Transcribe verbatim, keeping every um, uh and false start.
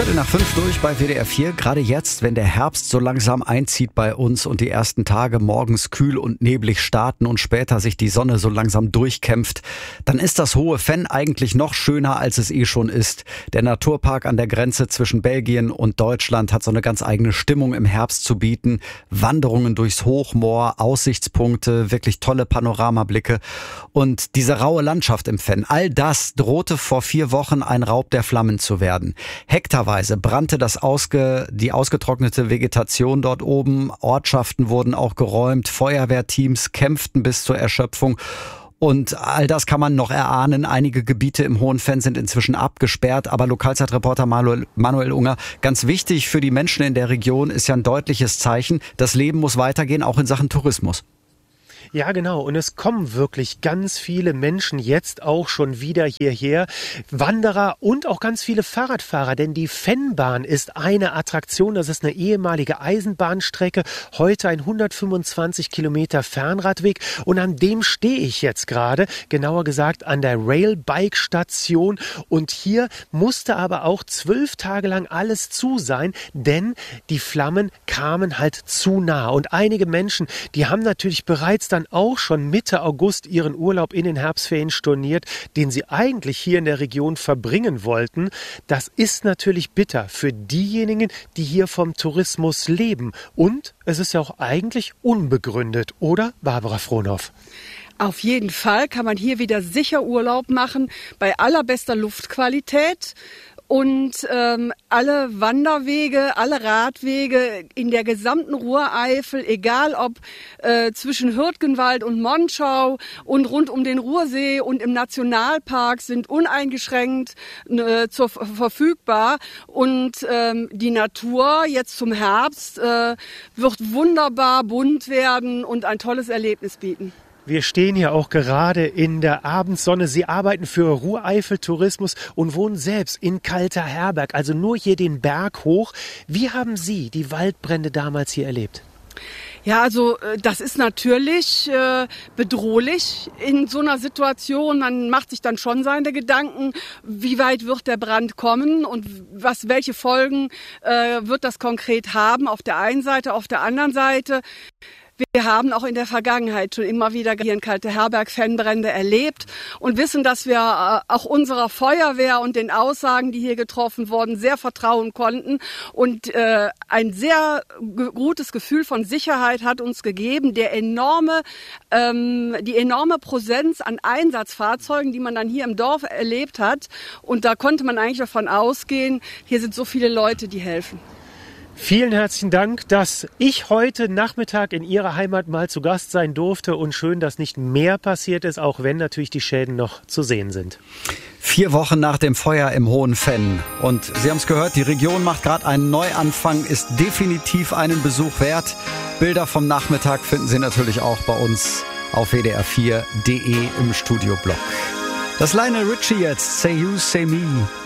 Viertel nach fünf durch bei W D R vier. Gerade jetzt, wenn der Herbst so langsam einzieht bei uns und die ersten Tage morgens kühl und neblig starten und später sich die Sonne so langsam durchkämpft, dann ist das Hohe Venn eigentlich noch schöner, als es eh schon ist. Der Naturpark an der Grenze zwischen Belgien und Deutschland hat so eine ganz eigene Stimmung im Herbst zu bieten. Wanderungen durchs Hochmoor, Aussichtspunkte, wirklich tolle Panoramablicke und diese raue Landschaft im Venn. All das drohte vor vier Wochen ein Raub der Flammen zu werden. Hektarweise brannte das ausge, die ausgetrocknete Vegetation dort oben. Ortschaften wurden auch geräumt. Feuerwehrteams kämpften bis zur Erschöpfung. Und all das kann man noch erahnen. Einige Gebiete im Hohen Venn sind inzwischen abgesperrt. Aber Lokalzeitreporter Manuel, Manuel Unger, ganz wichtig für die Menschen in der Region ist ja ein deutliches Zeichen. Das Leben muss weitergehen, auch in Sachen Tourismus. Ja, genau. Und es kommen wirklich ganz viele Menschen jetzt auch schon wieder hierher. Wanderer und auch ganz viele Fahrradfahrer, denn die Vennbahn ist eine Attraktion. Das ist eine ehemalige Eisenbahnstrecke. Heute ein hundertfünfundzwanzig Kilometer Fernradweg. Und an dem stehe ich jetzt gerade, genauer gesagt an der Railbike-Station. Und hier musste aber auch zwölf Tage lang alles zu sein, denn die Flammen kamen halt zu nah. Und einige Menschen, die haben natürlich bereits dann auch schon Mitte August ihren Urlaub in den Herbstferien storniert, den sie eigentlich hier in der Region verbringen wollten. Das ist natürlich bitter für diejenigen, die hier vom Tourismus leben. Und es ist ja auch eigentlich unbegründet, oder, Barbara Frohnhoff? Auf jeden Fall kann man hier wieder sicher Urlaub machen, bei allerbester Luftqualität. Und ähm, alle Wanderwege, alle Radwege in der gesamten Ruhreifel, egal ob äh, zwischen Hürtgenwald und Monschau und rund um den Ruhrsee und im Nationalpark, sind uneingeschränkt äh, zur, verfügbar. Und ähm, die Natur jetzt zum Herbst äh, wird wunderbar bunt werden und ein tolles Erlebnis bieten. Wir stehen hier auch gerade in der Abendsonne. Sie arbeiten für Ruhreifel Tourismus und wohnen selbst in Kalter Herberg, also nur hier den Berg hoch. Wie haben Sie die Waldbrände damals hier erlebt? Ja, also das ist natürlich äh, bedrohlich in so einer Situation. Man macht sich dann schon seine Gedanken, wie weit wird der Brand kommen und was, welche Folgen äh, wird das konkret haben auf der einen Seite, auf der anderen Seite. Wir haben auch in der Vergangenheit schon immer wieder hier in Kalter Herberg Fennbrände erlebt und wissen, dass wir auch unserer Feuerwehr und den Aussagen, die hier getroffen wurden, sehr vertrauen konnten. Und äh, ein sehr gutes Gefühl von Sicherheit hat uns gegeben. Der enorme, ähm, die enorme Präsenz an Einsatzfahrzeugen, die man dann hier im Dorf erlebt hat. Und da konnte man eigentlich davon ausgehen, hier sind so viele Leute, die helfen. Vielen herzlichen Dank, dass ich heute Nachmittag in Ihrer Heimat mal zu Gast sein durfte und schön, dass nicht mehr passiert ist, auch wenn natürlich die Schäden noch zu sehen sind. Vier Wochen nach dem Feuer im Hohen Venn. Und Sie haben es gehört, die Region macht gerade einen Neuanfang, ist definitiv einen Besuch wert. Bilder vom Nachmittag finden Sie natürlich auch bei uns auf w d r vier punkt d e im Studioblog. Das Lionel Richie jetzt, Say You, Say Me.